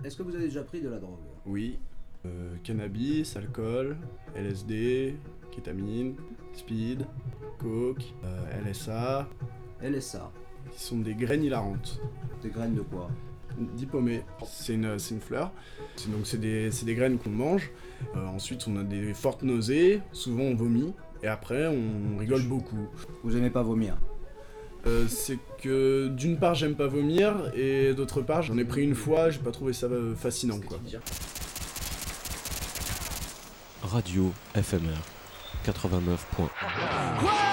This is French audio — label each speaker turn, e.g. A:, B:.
A: Est-ce que vous avez déjà pris de la drogue?
B: Oui. Cannabis, alcool, LSD, kétamine, speed, coke, LSA,
A: LSA.
B: qui sont des graines hilarantes.
A: Des graines de quoi?
B: Diplômé, c'est une fleur. C'est des graines qu'on mange. Ensuite, on a des fortes nausées. Souvent, on vomit. Et après, on rigole beaucoup.
A: Vous aimez pas vomir?
B: C'est que d'une part, j'aime pas vomir. Et d'autre part, j'en ai pris une fois. J'ai pas trouvé ça fascinant, quoi.
C: Radio FMR 89.